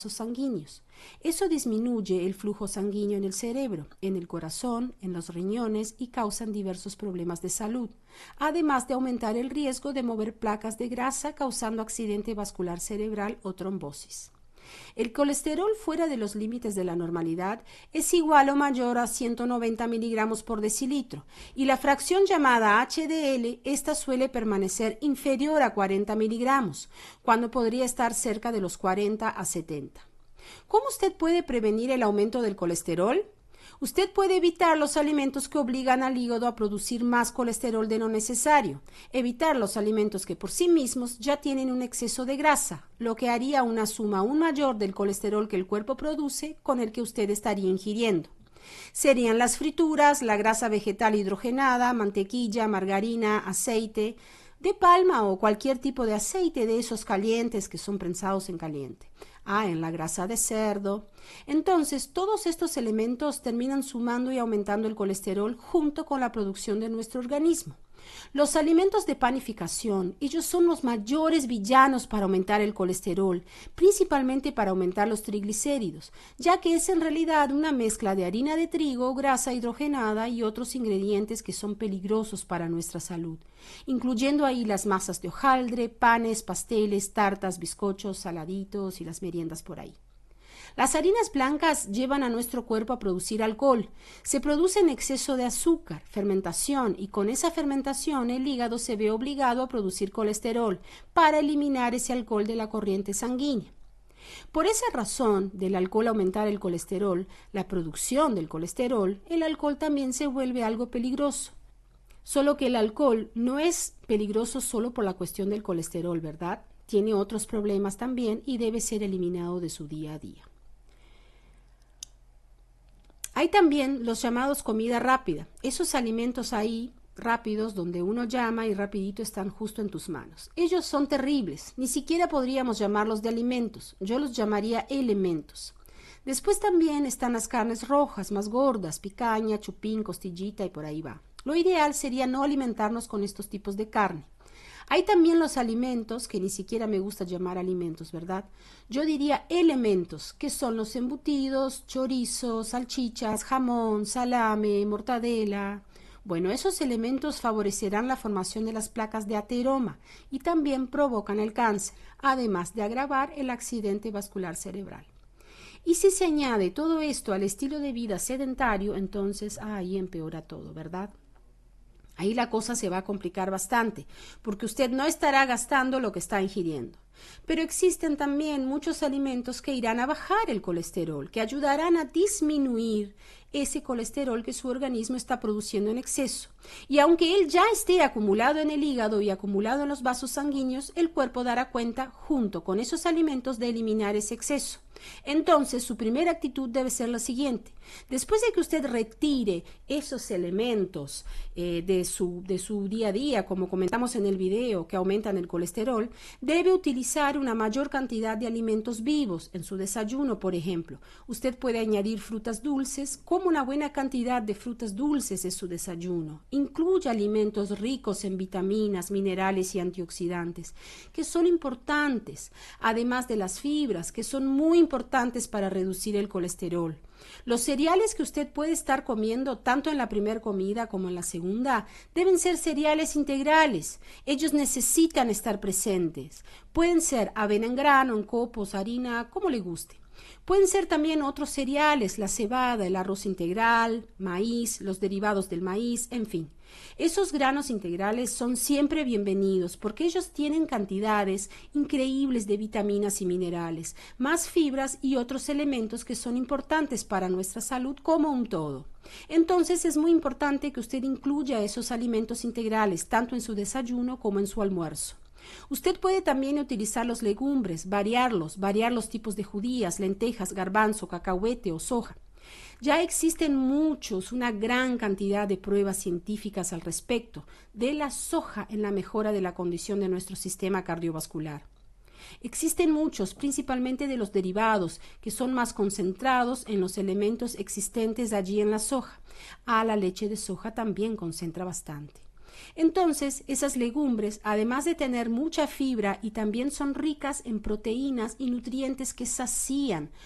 sanguíneos. Eso disminuye el flujo sanguíneo en el cerebro, en el corazón, en los riñones y causan diversos problemas de salud, además de aumentar el riesgo de mover placas de grasa causando accidente vascular cerebral o trombosis. El colesterol fuera de los límites de la normalidad es igual o mayor a 190 miligramos por decilitro y la fracción llamada HDL, esta suele permanecer inferior a 40 miligramos, cuando podría estar cerca de los 40 a 70. ¿Cómo usted puede prevenir el aumento del colesterol? Usted puede evitar los alimentos que obligan al hígado a producir más colesterol de lo necesario, evitar los alimentos que por sí mismos ya tienen un exceso de grasa, lo que haría una suma aún mayor del colesterol que el cuerpo produce con el que usted estaría ingiriendo. Serían las frituras, la grasa vegetal hidrogenada, mantequilla, margarina, aceite de palma o cualquier tipo de aceite de esos calientes que son prensados en caliente. En la grasa de cerdo. Entonces, todos estos elementos terminan sumando y aumentando el colesterol junto con la producción de nuestro organismo. Los alimentos de panificación, ellos son los mayores villanos para aumentar el colesterol, principalmente para aumentar los triglicéridos, ya que es en realidad una mezcla de harina de trigo, grasa hidrogenada y otros ingredientes que son peligrosos para nuestra salud, incluyendo ahí las masas de hojaldre, panes, pasteles, tartas, bizcochos, saladitos y las meriendas por ahí. Las harinas blancas llevan a nuestro cuerpo a producir alcohol. Se produce en exceso de azúcar, fermentación, y con esa fermentación el hígado se ve obligado a producir colesterol para eliminar ese alcohol de la corriente sanguínea. Por esa razón del alcohol aumentar el colesterol, la producción del colesterol, el alcohol también se vuelve algo peligroso. Solo que el alcohol no es peligroso solo por la cuestión del colesterol, ¿verdad? Tiene otros problemas también y debe ser eliminado de su día a día. Hay también los llamados comida rápida, esos alimentos ahí rápidos donde uno llama y rapidito están justo en tus manos. Ellos son terribles, ni siquiera podríamos llamarlos de alimentos, yo los llamaría elementos. Después también están las carnes rojas, más gordas, picaña, chupín, costillita y por ahí va. Lo ideal sería no alimentarnos con estos tipos de carne. Hay también los alimentos, que ni siquiera me gusta llamar alimentos, ¿verdad? Yo diría elementos, que son los embutidos, chorizos, salchichas, jamón, salame, mortadela. Bueno, esos elementos favorecerán la formación de las placas de ateroma y también provocan el cáncer, además de agravar el accidente vascular cerebral. Y si se añade todo esto al estilo de vida sedentario, entonces ahí empeora todo, ¿verdad? Ahí la cosa se va a complicar bastante, porque usted no estará gastando lo que está ingiriendo. Pero existen también muchos alimentos que irán a bajar el colesterol, que ayudarán a disminuir ese colesterol que su organismo está produciendo en exceso. Y aunque él ya esté acumulado en el hígado y acumulado en los vasos sanguíneos, el cuerpo dará cuenta, junto con esos alimentos, de eliminar ese exceso. Entonces, su primera actitud debe ser la siguiente. Después de que usted retire esos elementos de su día a día, como comentamos en el video, que aumentan el colesterol, debe utilizar una mayor cantidad de alimentos vivos en su desayuno, por ejemplo. Usted puede añadir frutas dulces, como una buena cantidad de frutas dulces en su desayuno. Incluye alimentos ricos en vitaminas, minerales y antioxidantes, que son importantes, además de las fibras, que son muy importantes para reducir el colesterol. Los cereales que usted puede estar comiendo tanto en la primera comida como en la segunda deben ser cereales integrales. Ellos necesitan estar presentes. Pueden ser avena en grano, en copos, harina, como le guste. Pueden ser también otros cereales, la cebada, el arroz integral, maíz, los derivados del maíz, en fin. Esos granos integrales son siempre bienvenidos porque ellos tienen cantidades increíbles de vitaminas y minerales, más fibras y otros elementos que son importantes para nuestra salud como un todo. Entonces es muy importante que usted incluya esos alimentos integrales tanto en su desayuno como en su almuerzo. Usted puede también utilizar los legumbres, variar los tipos de judías, lentejas, garbanzo, cacahuete o soja. Ya existen una gran cantidad de pruebas científicas al respecto de la soja en la mejora de la condición de nuestro sistema cardiovascular. Existen muchos, principalmente de los derivados, que son más concentrados en los elementos existentes allí en la soja. La leche de soja también concentra bastante. Entonces, esas legumbres, además de tener mucha fibra y también son ricas en proteínas y nutrientes que sacían,